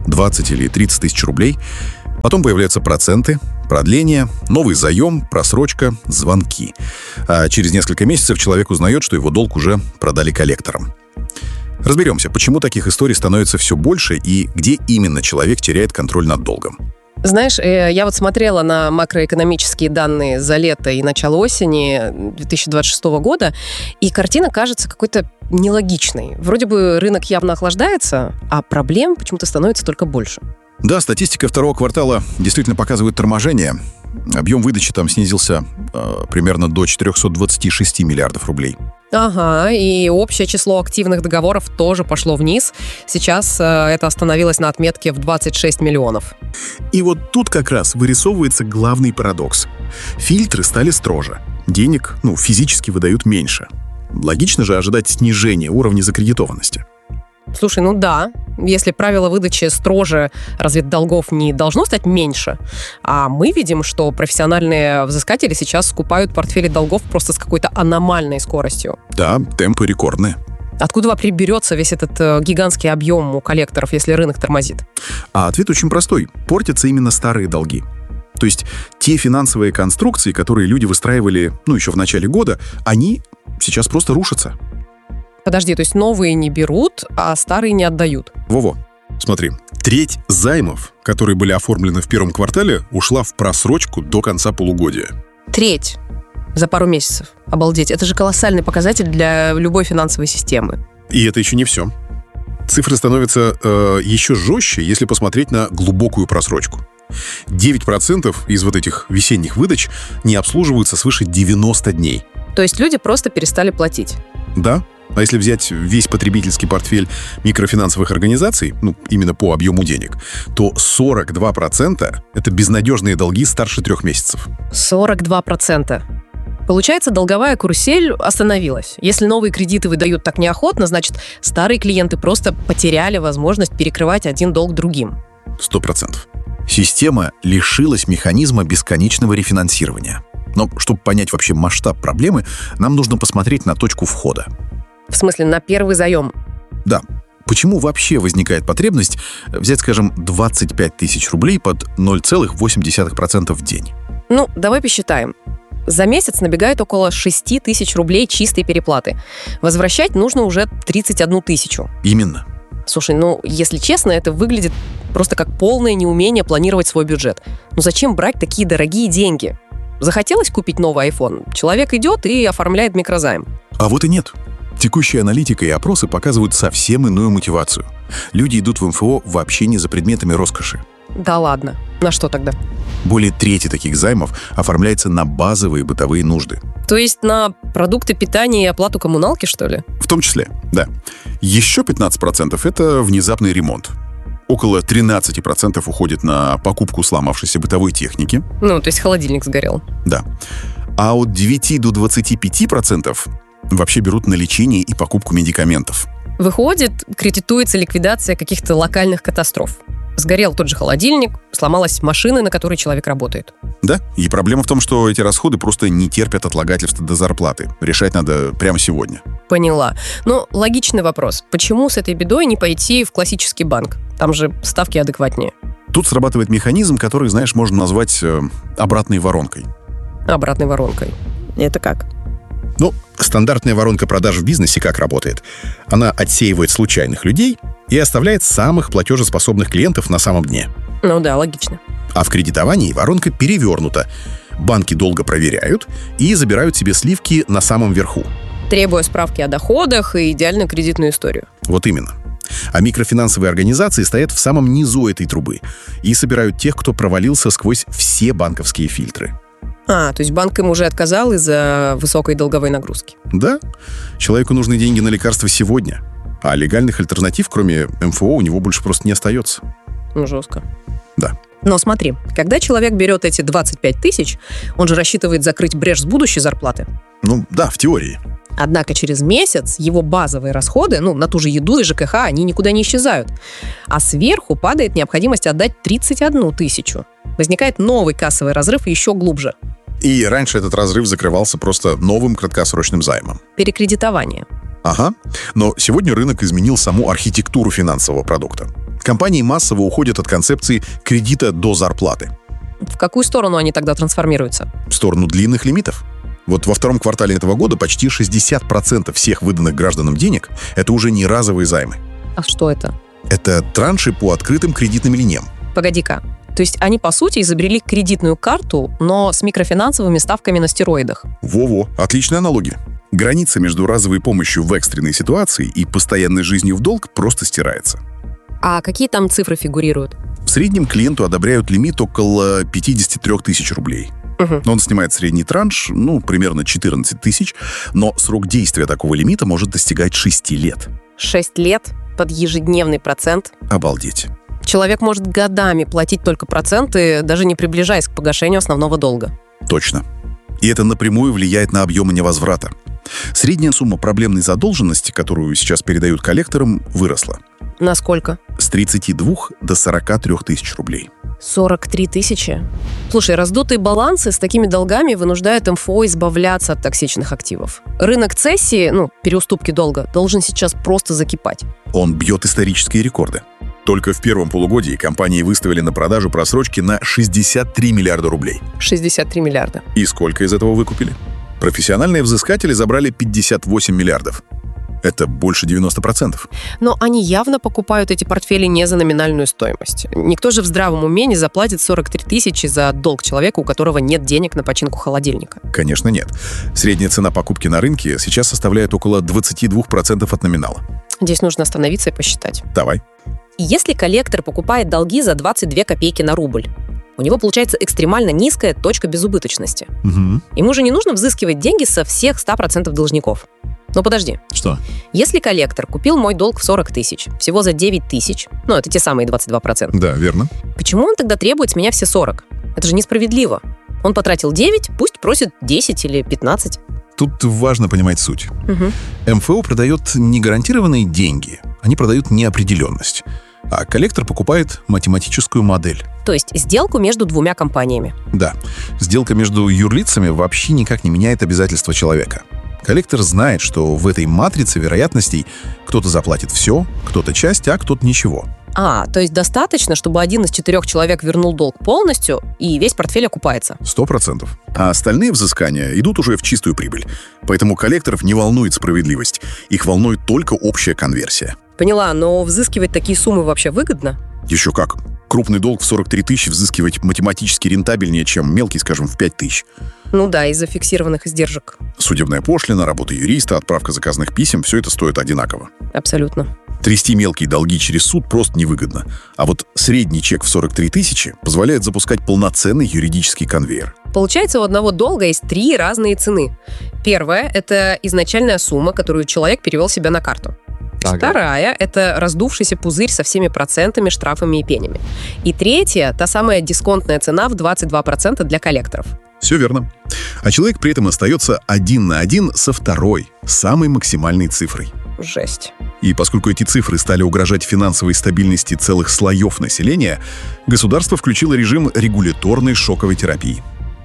B: 20 или 30 тысяч рублей. Потом появляются проценты, продление, новый заем, просрочка, звонки. А через несколько месяцев человек узнает, что его долг уже продали коллекторам. Разберемся, почему таких историй становится все больше и где именно человек теряет контроль над долгом.
U: Знаешь, я вот смотрела на макроэкономические данные за лето и начало осени 2026 года, и картина кажется какой-то нелогичной. Вроде бы рынок явно охлаждается, а проблем почему-то становится только больше.
B: Да, статистика второго квартала действительно показывает торможение. Объем выдачи там снизился примерно до 426 миллиардов рублей.
U: Ага, и общее число активных договоров тоже пошло вниз. Сейчас это остановилось на отметке в 26 миллионов.
V: И вот тут как раз вырисовывается главный парадокс. Фильтры стали строже. Денег, физически выдают меньше. Логично же ожидать снижения уровня закредитованности.
U: Слушай, да, если правила выдачи строже, разве долгов не должно стать меньше? А мы видим, что профессиональные взыскатели сейчас скупают портфели долгов просто с какой-то аномальной скоростью.
B: Да, темпы рекордные.
U: Откуда вообще берется весь этот гигантский объем у коллекторов, если рынок тормозит?
B: А ответ очень простой. Портятся именно старые долги. То есть те финансовые конструкции, которые люди выстраивали, еще в начале года, они сейчас просто рушатся.
U: Подожди, то есть новые не берут, а старые не отдают?
V: Во-во, смотри, треть займов, которые были оформлены в первом квартале, ушла в просрочку до конца полугодия.
U: Треть за пару месяцев. Обалдеть, это же колоссальный показатель для любой финансовой системы.
V: И это еще не все. Цифры становятся еще жестче, если посмотреть на глубокую просрочку. 9% из вот этих весенних выдач не обслуживаются свыше 90 дней.
U: То есть люди просто перестали платить?
V: Да. А если взять весь потребительский портфель микрофинансовых организаций, именно по объему денег, то 42% — это безнадежные долги старше 3 месяцев.
U: 42%. Получается, долговая карусель остановилась. Если новые кредиты выдают так неохотно, значит, старые клиенты просто потеряли возможность перекрывать один долг другим.
B: 100%. Система лишилась механизма бесконечного рефинансирования. Но чтобы понять вообще масштаб проблемы, нам нужно посмотреть на точку входа.
U: В смысле, на первый заем?
B: Да. Почему вообще возникает потребность взять, скажем, 25 тысяч рублей под 0,8% в день?
U: Давай посчитаем. За месяц набегает около 6 тысяч рублей чистой переплаты. Возвращать нужно уже 31 тысячу.
B: Именно.
U: Слушай, если честно, это выглядит просто как полное неумение планировать свой бюджет. Зачем брать такие дорогие деньги? Захотелось купить новый iPhone? Человек идет и оформляет микрозайм.
B: А вот и нет. Текущая аналитика и опросы показывают совсем иную мотивацию. Люди идут в МФО вообще не за предметами роскоши.
U: Да ладно. На что тогда?
B: Более трети таких займов оформляется на базовые бытовые нужды.
U: То есть на продукты питания и оплату коммуналки, что ли?
B: В том числе, да. Еще 15% — это внезапный ремонт. Около 13% уходит на покупку сломавшейся бытовой техники.
U: То есть холодильник сгорел.
B: Да. А от 9 до 25% вообще берут на лечение и покупку медикаментов.
U: Выходит, кредитуется ликвидация каких-то локальных катастроф. Сгорел тот же холодильник, сломалась машина, на которой человек работает.
B: Да, и проблема в том, что эти расходы просто не терпят отлагательства до зарплаты. Решать надо прямо сегодня.
U: Поняла. Логичный вопрос. Почему с этой бедой не пойти в классический банк? Там же ставки адекватнее.
B: Тут срабатывает механизм, который, можно назвать обратной воронкой.
U: Обратной воронкой? Это как?
V: Стандартная воронка продаж в бизнесе как работает? Она отсеивает случайных людей и оставляет самых платежеспособных клиентов на самом дне.
U: Да, логично.
V: А в кредитовании воронка перевернута. Банки долго проверяют и забирают себе сливки на самом верху.
U: Требуя справки о доходах и идеальную кредитную историю.
V: Вот именно. А микрофинансовые организации стоят в самом низу этой трубы и собирают тех, кто провалился сквозь все банковские фильтры.
U: То есть банк им уже отказал из-за высокой долговой нагрузки?
V: Да. Человеку нужны деньги на лекарства сегодня. А легальных альтернатив, кроме МФО, у него больше просто не остается.
U: Жестко.
V: Да.
U: Но смотри, когда человек берет эти 25 тысяч, он же рассчитывает закрыть брешь с будущей зарплаты.
V: Да, в теории.
U: Однако через месяц его базовые расходы, на ту же еду и ЖКХ, они никуда не исчезают. А сверху падает необходимость отдать 31 тысячу. Возникает новый кассовый разрыв еще глубже.
V: И раньше этот разрыв закрывался просто новым краткосрочным займом.
U: Перекредитование.
V: Ага. Но сегодня рынок изменил саму архитектуру финансового продукта. Компании массово уходят от концепции кредита до зарплаты.
U: В какую сторону они тогда трансформируются?
V: В сторону длинных лимитов. Вот во втором квартале этого года почти 60% всех выданных гражданам денег – это уже не разовые займы.
U: А что это?
V: Это транши по открытым кредитным линиям.
U: Погоди-ка. То есть они, по сути, изобрели кредитную карту, но с микрофинансовыми ставками на стероидах.
V: Во-во, отличная аналогия. Граница между разовой помощью в экстренной ситуации и постоянной жизнью в долг просто стирается.
U: А какие там цифры фигурируют?
V: В среднем клиенту одобряют лимит около 53 тысяч рублей. Он снимает средний транш, примерно 14 тысяч, но срок действия такого лимита может достигать 6 лет.
U: 6 лет под ежедневный процент?
V: Обалдеть.
U: Человек может годами платить только проценты, даже не приближаясь к погашению основного долга.
V: Точно. И это напрямую влияет на объемы невозврата. Средняя сумма проблемной задолженности, которую сейчас передают коллекторам, выросла.
U: Насколько?
V: С 32 до 43 тысяч рублей.
U: 43 тысячи? Слушай, раздутые балансы с такими долгами вынуждают МФО избавляться от токсичных активов. Рынок цессии, переуступки долга, должен сейчас просто закипать.
V: Он бьет исторические рекорды. Только в первом полугодии компании выставили на продажу просрочки на 63 миллиарда рублей.
U: 63 миллиарда.
V: И сколько из этого выкупили? Профессиональные взыскатели забрали 58 миллиардов. Это больше 90%.
U: Но они явно покупают эти портфели не за номинальную стоимость. Никто же в здравом уме не заплатит 43 тысячи за долг человека, у которого нет денег на починку холодильника.
V: Конечно, нет. Средняя цена покупки на рынке сейчас составляет около 22% от номинала.
U: Здесь нужно остановиться и посчитать.
V: Давай.
U: Если коллектор покупает долги за 22 копейки на рубль, у него получается экстремально низкая точка безубыточности. Ему же не нужно взыскивать деньги со всех 100% должников. Но подожди.
V: Что?
U: Если коллектор купил мой долг в 40 тысяч, всего за 9 тысяч, это те самые 22%.
V: Да, верно.
U: Почему он тогда требует с меня все 40? Это же несправедливо. Он потратил 9, пусть просит 10 или 15.
V: Тут важно понимать суть. МФО продает не гарантированные деньги, они продают неопределенность. А коллектор покупает математическую модель.
U: То есть сделку между двумя компаниями.
V: Да. Сделка между юрлицами вообще никак не меняет обязательства человека. Коллектор знает, что в этой матрице вероятностей кто-то заплатит все, кто-то часть, а кто-то ничего.
U: То есть достаточно, чтобы один из 4 человек вернул долг полностью, и весь портфель окупается?
V: 100%. А остальные взыскания идут уже в чистую прибыль. Поэтому коллекторов не волнует справедливость. Их волнует только общая конверсия.
U: Поняла, но взыскивать такие суммы вообще выгодно?
V: Еще как. Крупный долг в 43 тысячи взыскивать математически рентабельнее, чем мелкий, скажем, в 5 тысяч.
U: Да, из-за фиксированных издержек.
V: Судебная пошлина, работа юриста, отправка заказных писем – все это стоит одинаково.
U: Абсолютно.
V: Трясти мелкие долги через суд просто невыгодно. А вот средний чек в 43 тысячи позволяет запускать полноценный юридический конвейер.
U: Получается, у одного долга есть 3 разные цены. Первая – это изначальная сумма, которую человек перевел себе на карту. Вторая – это раздувшийся пузырь со всеми процентами, штрафами и пенями. И третья – та самая дисконтная цена в 22% для коллекторов.
V: Все верно. А человек при этом остается 1 на 1 со второй, самой максимальной цифрой.
U: Жесть.
V: И поскольку эти цифры стали угрожать финансовой стабильности целых слоев населения, государство включило режим регуляторной шоковой терапии.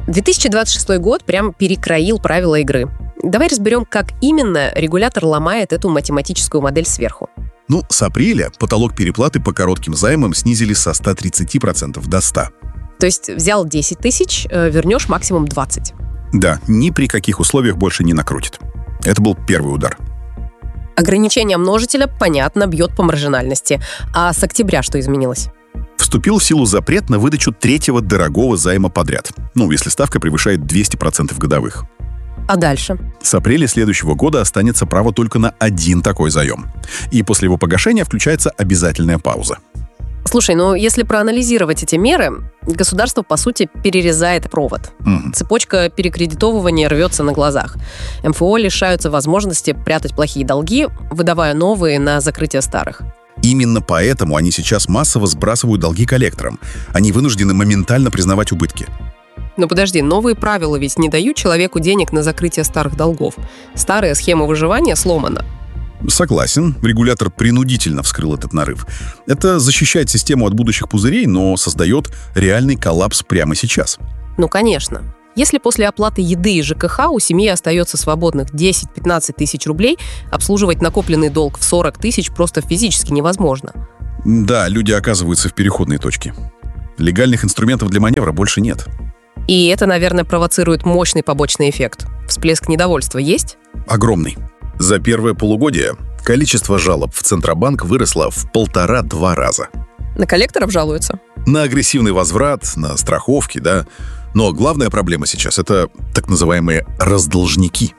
U: 2026 год прям перекроил правила игры. Давай разберем, как именно регулятор ломает эту математическую модель сверху.
V: С апреля потолок переплаты по коротким займам снизили со 130% до 100%.
U: То есть взял 10 тысяч, вернешь максимум 20.
V: Да, ни при каких условиях больше не накрутит. Это был первый удар.
U: Ограничение множителя, понятно, бьет по маржинальности. А с октября что изменилось?
V: Вступил в силу запрет на выдачу 3-го дорогого займа подряд. Если ставка превышает 200% годовых.
U: А дальше?
V: С апреля следующего года останется право только на 1 такой заем. И после его погашения включается обязательная пауза.
U: Слушай, если проанализировать эти меры, государство, по сути, перерезает провод. Цепочка перекредитовывания рвется на глазах. МФО лишаются возможности прятать плохие долги, выдавая новые на закрытие старых.
V: Именно поэтому они сейчас массово сбрасывают долги коллекторам. Они вынуждены моментально признавать убытки.
U: Но подожди, новые правила ведь не дают человеку денег на закрытие старых долгов. Старая схема выживания сломана.
V: Согласен, регулятор принудительно вскрыл этот нарыв. Это защищает систему от будущих пузырей, но создает реальный коллапс прямо сейчас.
U: Ну, конечно. Если после оплаты еды и ЖКХ у семьи остается свободных 10-15 тысяч рублей, обслуживать накопленный долг в 40 тысяч просто физически невозможно.
V: Да, люди оказываются в переходной точке. Легальных инструментов для маневра больше нет.
U: И это, наверное, провоцирует мощный побочный эффект. Всплеск недовольства есть?
V: Огромный. За первое полугодие количество жалоб в Центробанк выросло в 1,5-2 раза.
U: На коллекторов жалуются?
V: На агрессивный возврат, на страховки, да. Но главная проблема сейчас — это так называемые раздолжники.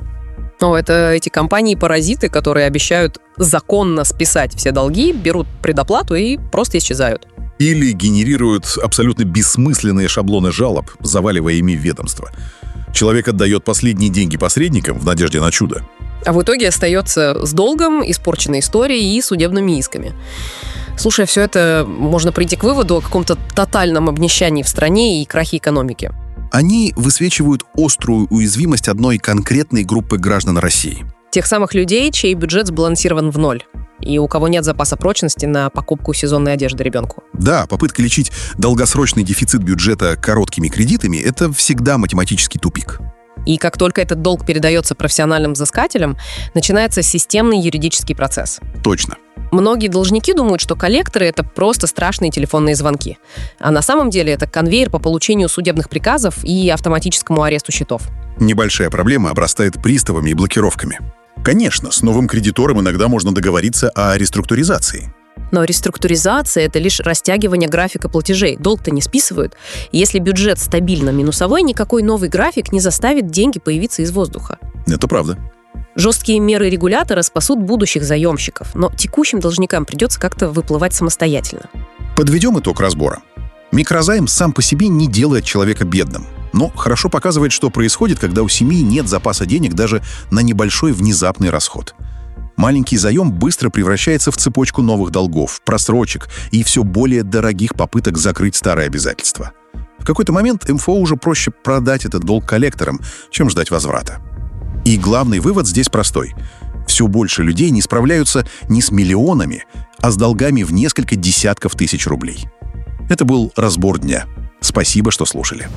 U: Это эти компании-паразиты, которые обещают законно списать все долги, берут предоплату и просто исчезают.
V: Или генерируют абсолютно бессмысленные шаблоны жалоб, заваливая ими ведомство. Человек отдает последние деньги посредникам в надежде на чудо.
U: А в итоге остается с долгом, испорченной историей и судебными исками. Слушай, все это можно прийти к выводу о каком-то тотальном обнищании в стране и крахе экономики.
V: Они высвечивают острую уязвимость одной конкретной группы граждан России.
U: Тех самых людей, чей бюджет сбалансирован в ноль, и у кого нет запаса прочности на покупку сезонной одежды ребенку.
V: Да, попытка лечить долгосрочный дефицит бюджета короткими кредитами – это всегда математический тупик.
U: И как только этот долг передается профессиональным взыскателям, начинается системный юридический процесс.
V: Точно.
U: Многие должники думают, что коллекторы – это просто страшные телефонные звонки. А на самом деле это конвейер по получению судебных приказов и автоматическому аресту счетов.
V: Небольшая проблема обрастает приставами и блокировками. Конечно, с новым кредитором иногда можно договориться о реструктуризации.
U: Но реструктуризация – это лишь растягивание графика платежей. Долг-то не списывают. И если бюджет стабильно минусовой, никакой новый график не заставит деньги появиться из воздуха.
V: Это правда.
U: Жесткие меры регулятора спасут будущих заемщиков, но текущим должникам придется как-то выплывать самостоятельно.
V: Подведем итог разбора. Микрозайм сам по себе не делает человека бедным, но хорошо показывает, что происходит, когда у семьи нет запаса денег даже на небольшой внезапный расход. Маленький заем быстро превращается в цепочку новых долгов, просрочек и все более дорогих попыток закрыть старые обязательства. В какой-то момент МФО уже проще продать этот долг коллекторам, чем ждать возврата. И главный вывод здесь простой. Все больше людей не справляются не с миллионами, а с долгами в несколько десятков тысяч рублей. Это был разбор дня. Спасибо, что слушали.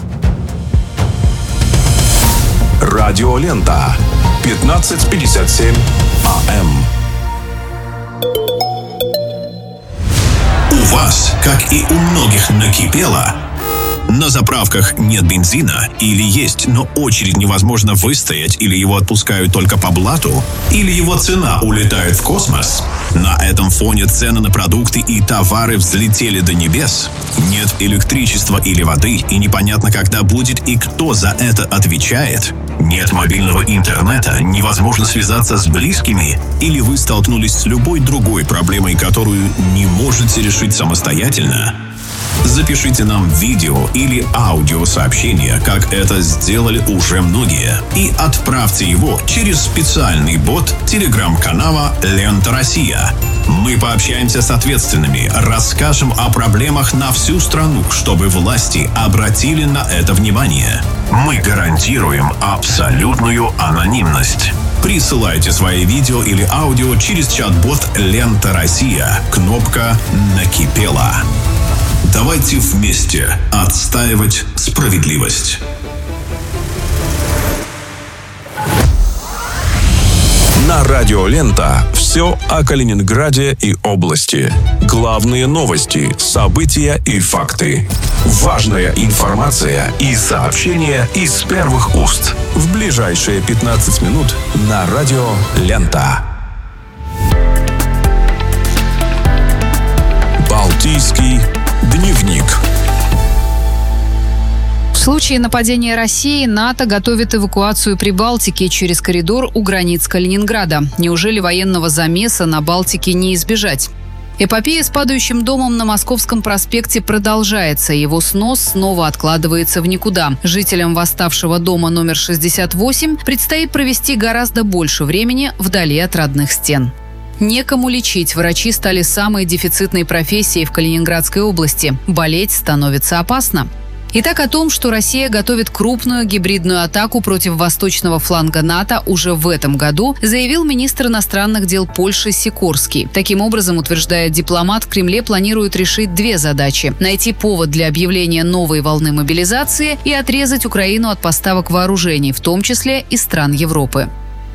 C: Радиолента. 15:57 АМ. У вас, как и у многих, накипело? На заправках нет бензина, или есть, но очередь невозможно выстоять, или его отпускают только по блату, или его цена улетает в космос. На этом фоне цены на продукты и товары взлетели до небес. Нет электричества или воды, и непонятно, когда будет и кто за это отвечает. Нет мобильного интернета, невозможно связаться с близкими, или вы столкнулись с любой другой проблемой, которую не можете решить самостоятельно. Запишите нам видео или аудиосообщение, как это сделали уже многие, и отправьте его через специальный бот телеграм-канала «Лента Россия». Мы пообщаемся с ответственными, расскажем о проблемах на всю страну, чтобы власти обратили на это внимание. Мы гарантируем абсолютную анонимность. Присылайте свои видео или аудио через чат-бот «Лента Россия». Кнопка «Накипело». Давайте вместе отстаивать справедливость. На Радио Лента все о Калининграде и области. Главные новости, события и факты. Важная информация и сообщения из первых уст. В ближайшие 15 минут на Радио Лента. Балтийский дневник.
B: В случае нападения России НАТО готовит эвакуацию Прибалтики через коридор у границ Калининграда. Неужели военного замеса на Балтике не избежать? Эпопея с падающим домом на Московском проспекте продолжается. Его снос снова откладывается в никуда. Жителям восставшего дома номер 68 предстоит провести гораздо больше времени вдали от родных стен. Некому лечить. Врачи стали самой дефицитной профессией в Калининградской области. Болеть становится опасно. Итак, о том, что Россия готовит крупную гибридную атаку против восточного фланга НАТО уже в этом году, заявил министр иностранных дел Польши Сикорский. Таким образом, утверждает дипломат, в Кремле планируют решить две задачи – найти повод для объявления новой волны мобилизации и отрезать Украину от поставок вооружений, в том числе из стран Европы.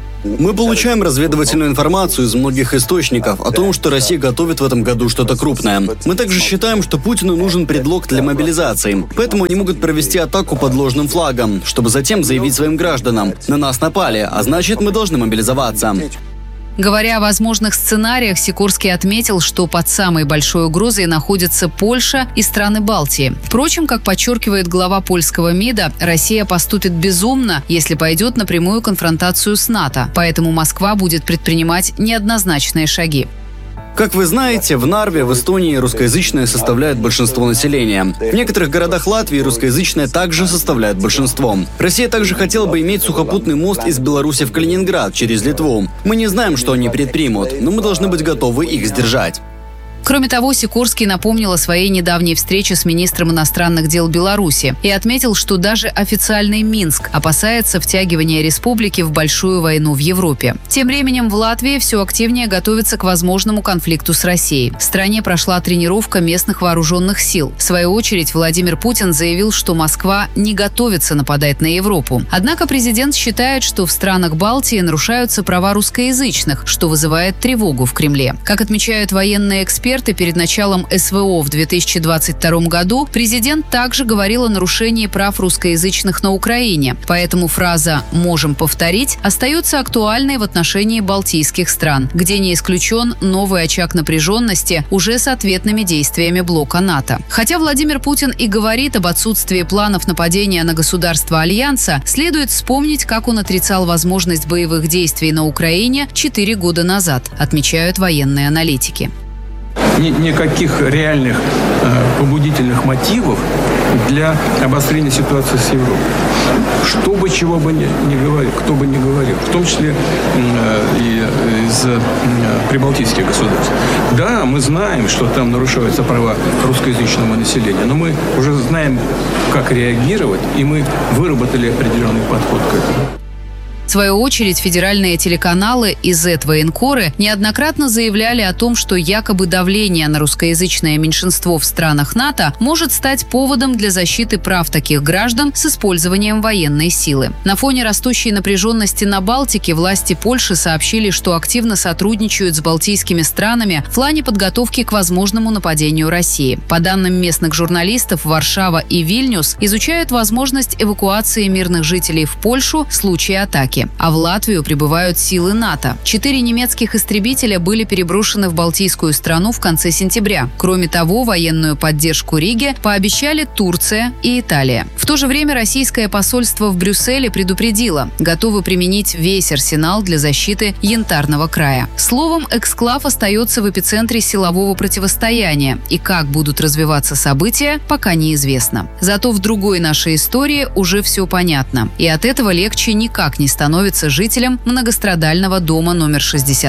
D: Мы получаем разведывательную информацию из многих источников о том, что Россия готовит в этом году что-то крупное. Мы также считаем, что Путину нужен предлог для мобилизации. Поэтому они могут провести атаку под ложным флагом, чтобы затем заявить своим гражданам: на нас напали, а значит, мы должны мобилизоваться.
B: Говоря о возможных сценариях, Сикорский отметил, что под самой большой угрозой находятся Польша и страны Балтии. Впрочем, как подчеркивает глава польского МИДа, Россия поступит безумно, если пойдет на прямую конфронтацию с НАТО. Поэтому Москва будет предпринимать неоднозначные шаги.
D: Как вы знаете, в Нарве, в Эстонии, русскоязычные составляют большинство населения. В некоторых городах Латвии русскоязычные также составляют большинство. Россия также хотела бы иметь сухопутный мост из Беларуси в Калининград через Литву. Мы не знаем, что они предпримут, но мы должны быть готовы их сдержать.
B: Кроме того, Сикорский напомнил о своей недавней встрече с министром иностранных дел Беларуси и отметил, что даже официальный Минск опасается втягивания республики в большую войну в Европе. Тем временем в Латвии все активнее готовится к возможному конфликту с Россией. В стране прошла тренировка местных вооруженных сил. В свою очередь, Владимир Путин заявил, что Москва не готовится нападать на Европу. Однако президент считает, что в странах Балтии нарушаются права русскоязычных, что вызывает тревогу в Кремле. Как отмечают военные эксперты, перед началом СВО в 2022 году президент также говорил о нарушении прав русскоязычных на Украине. Поэтому фраза «можем повторить» остается актуальной в отношении балтийских стран, где не исключен новый очаг напряженности уже с ответными действиями блока НАТО. Хотя Владимир Путин и говорит об отсутствии планов нападения на государства Альянса, следует вспомнить, как он отрицал возможность боевых действий на Украине 4 года назад, отмечают военные аналитики.
E: Никаких реальных побудительных мотивов для обострения ситуации с Европой. Что бы, чего бы ни говорил, кто бы ни говорил, в том числе и из прибалтийских государств. Да, мы знаем, что там нарушаются права русскоязычного населения, но мы уже знаем, как реагировать, и мы выработали определенный подход к этому.
B: В свою очередь, федеральные телеканалы и Z-военкоры неоднократно заявляли о том, что якобы давление на русскоязычное меньшинство в странах НАТО может стать поводом для защиты прав таких граждан с использованием военной силы. На фоне растущей напряженности на Балтике власти Польши сообщили, что активно сотрудничают с балтийскими странами в плане подготовки к возможному нападению России. По данным местных журналистов, Варшава и Вильнюс изучают возможность эвакуации мирных жителей в Польшу в случае атаки. А в Латвию прибывают силы НАТО. 4 немецких истребителя были переброшены в Балтийскую страну в конце сентября. Кроме того, военную поддержку Риге пообещали Турция и Италия. В то же время российское посольство в Брюсселе предупредило, готовы применить весь арсенал для защиты Янтарного края. Словом, эксклав остается в эпицентре силового противостояния, и как будут развиваться события, пока неизвестно. Зато в другой нашей истории уже все понятно, и от этого легче никак не становится жителям многострадального дома номер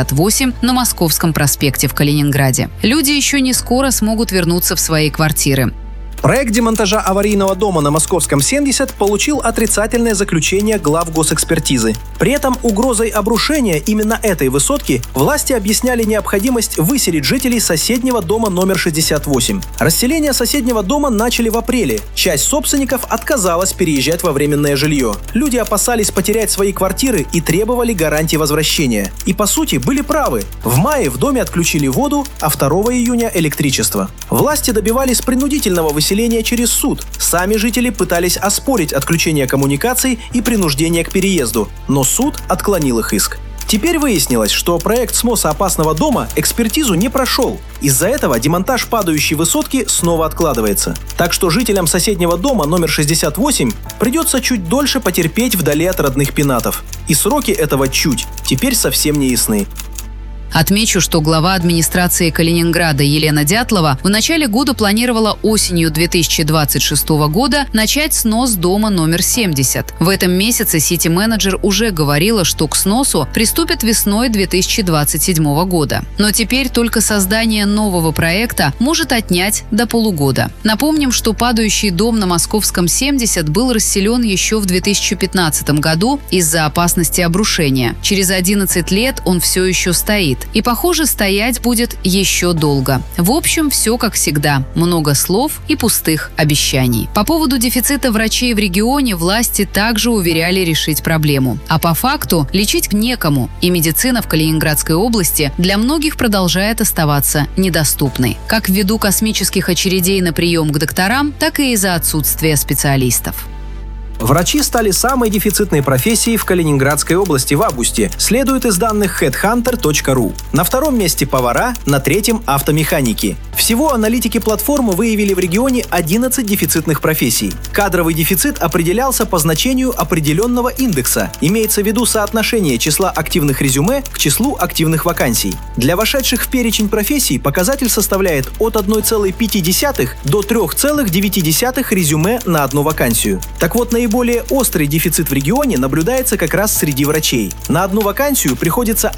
B: 68 на Московском проспекте в Калининграде. Люди еще не скоро смогут вернуться в свои квартиры.
W: Проект демонтажа аварийного дома на Московском 70 получил отрицательное заключение глав госэкспертизы. При этом угрозой обрушения именно этой высотки власти объясняли необходимость выселить жителей соседнего дома номер 68. Расселение соседнего дома начали в апреле. Часть собственников отказалась переезжать во временное жилье. Люди опасались потерять свои квартиры и требовали гарантии возвращения. И по сути были правы. В мае в доме отключили воду, а 2 июня электричество. Власти добивались принудительного выселения через суд. Сами жители пытались оспорить отключение коммуникаций и принуждение к переезду, но суд отклонил их иск. Теперь выяснилось, что проект сноса опасного дома экспертизу не прошел. Из-за этого демонтаж падающей высотки снова откладывается. Так что жителям соседнего дома номер 68 придется чуть дольше потерпеть вдали от родных пенатов. И сроки этого чуть теперь совсем не ясны.
B: Отмечу, что глава администрации Калининграда Елена Дятлова в начале года планировала осенью 2026 года начать снос дома номер 70. В этом месяце сити-менеджер уже говорила, что к сносу приступят весной 2027 года. Но теперь только создание нового проекта может отнять до полугода. Напомним, что падающий дом на Московском 70 был расселен еще в 2015 году из-за опасности обрушения. Через 11 лет он все еще стоит. И, похоже, стоять будет еще долго. В общем, все как всегда. Много слов и пустых обещаний. По поводу дефицита врачей в регионе власти также уверяли решить проблему. А по факту лечить некому. И медицина в Калининградской области для многих продолжает оставаться недоступной. Как ввиду космических очередей на прием к докторам, так и из-за отсутствия специалистов.
W: Врачи стали самой дефицитной профессией в Калининградской области в августе, следует из данных headhunter.ru. На втором месте повара, на третьем автомеханики. Всего аналитики платформы выявили в регионе 11 дефицитных профессий. Кадровый дефицит определялся по значению определенного индекса. Имеется в виду соотношение числа активных резюме к числу активных вакансий. Для вошедших в перечень профессий показатель составляет от 1,5 до 3,9 резюме на одну вакансию. Так вот, наиболее острый дефицит в регионе наблюдается как раз среди врачей. На одну вакансию приходится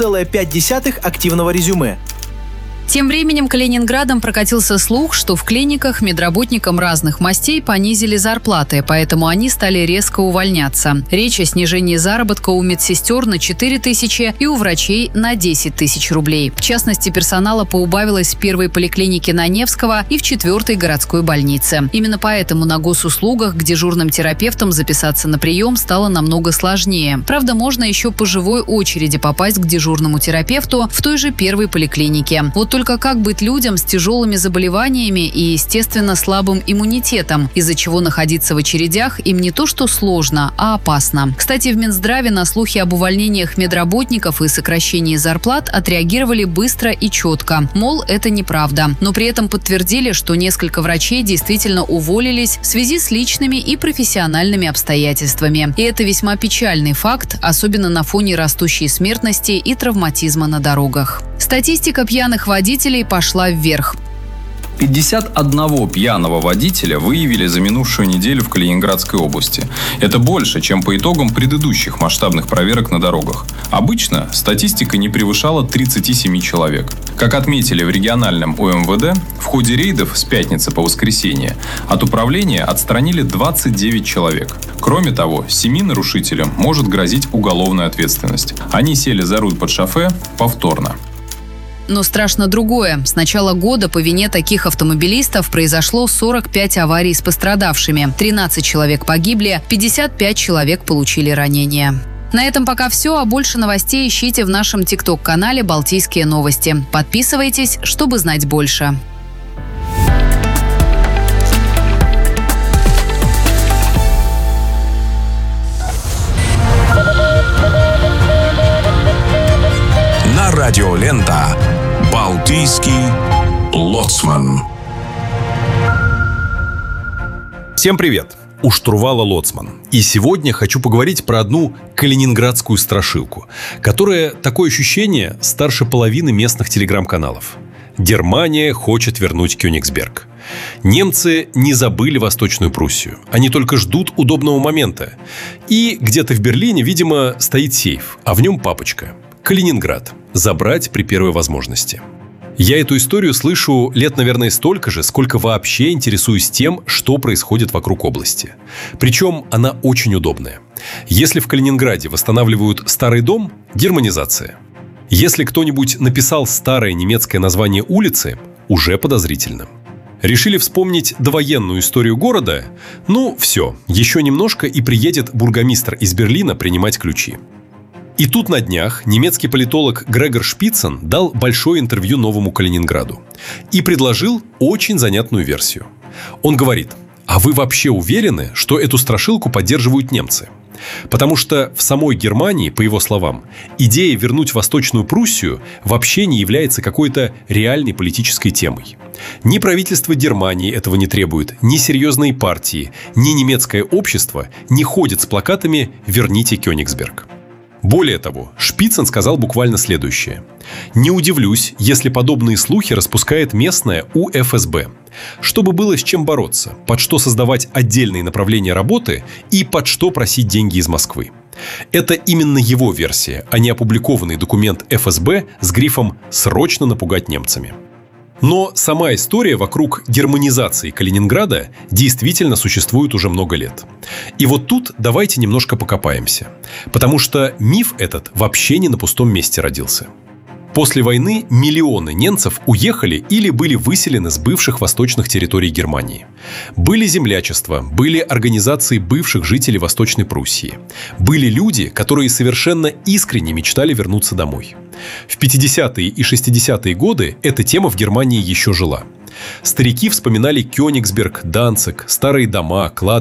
W: 1,5 активного резюме.
B: Тем временем Калининградом прокатился слух, что в клиниках медработникам разных мастей понизили зарплаты, поэтому они стали резко увольняться. Речь о снижении заработка у медсестер на 4 тысячи и у врачей на 10 тысяч рублей. В частности, персонала поубавилось в первой поликлинике на Невского и в 4-й городской больнице. Именно поэтому на госуслугах к дежурным терапевтам записаться на прием стало намного сложнее. Правда, можно еще по живой очереди попасть к дежурному терапевту в той же первой поликлинике. Вот только как быть людям с тяжелыми заболеваниями и, естественно, слабым иммунитетом, из-за чего находиться в очередях им не то что сложно, а опасно. Кстати, в Минздраве на слухи об увольнениях медработников и сокращении зарплат отреагировали быстро и четко. Мол, это неправда. Но при этом подтвердили, что несколько врачей действительно уволились в связи с личными и профессиональными обстоятельствами. И это весьма печальный факт, особенно на фоне растущей смертности и травматизма на дорогах. Статистика пьяных водителей пошла вверх.
F: 51 пьяного водителя выявили за минувшую неделю в Калининградской области. Это больше, чем по итогам предыдущих масштабных проверок на дорогах. Обычно статистика не превышала 37 человек. Как отметили в региональном УМВД, в ходе рейдов с пятницы по воскресенье от управления отстранили 29 человек. Кроме того, 7 нарушителям может грозить уголовная ответственность. Они сели за руль под шофе повторно.
B: Но страшно другое. С начала года по вине таких автомобилистов произошло 45 аварий с пострадавшими. 13 человек погибли, 55 человек получили ранения. На этом пока все, а больше новостей ищите в нашем ТикТок-канале «Балтийские новости». Подписывайтесь, чтобы знать больше.
C: Радиолента «Балтийский лоцман».
V: Всем привет! У штурвала лоцман. И сегодня хочу поговорить про одну калининградскую страшилку, которая, такое ощущение, старше половины местных телеграм-каналов. Германия хочет вернуть Кёнигсберг. Немцы не забыли Восточную Пруссию. Они только ждут удобного момента. И где-то в Берлине, видимо, стоит сейф, а в нем папочка. Калининград. Забрать при первой возможности. Я эту историю слышу лет, наверное, столько же, сколько вообще интересуюсь тем, что происходит вокруг области. Причем она очень удобная. Если в Калининграде восстанавливают старый дом – германизация. Если кто-нибудь написал старое немецкое название улицы – уже подозрительно. Решили вспомнить довоенную историю города? Ну, все, еще немножко и приедет бургомистр из Берлина принимать ключи. И тут на днях немецкий политолог Грегор Шпицен дал большое интервью «Новому Калининграду» и предложил очень занятную версию. Он говорит: а вы вообще уверены, что эту страшилку поддерживают немцы? Потому что в самой Германии, по его словам, идея вернуть Восточную Пруссию вообще не является какой-то реальной политической темой. Ни правительство Германии этого не требует, ни серьезные партии, ни немецкое общество не ходят с плакатами «Верните Кёнигсберг».
S: Более того, Шпицын сказал буквально следующее. «Не удивлюсь, если подобные слухи распускает местная УФСБ. Чтобы было с чем бороться, под что создавать отдельные направления работы и под что просить деньги из Москвы». Это именно его версия, а не опубликованный документ ФСБ с грифом «Срочно напугать немцами». Но сама история вокруг германизации Калининграда действительно существует уже много лет. И вот тут давайте немножко покопаемся. Потому что миф этот вообще не на пустом месте родился. После войны миллионы немцев уехали или были выселены с бывших восточных территорий Германии. Были землячества, были организации бывших жителей Восточной Пруссии. Были люди, которые совершенно искренне мечтали вернуться домой. В 50-е и 60-е годы эта тема в Германии еще жила. Старики вспоминали Кёнигсберг, Данциг, старые дома, кладбища.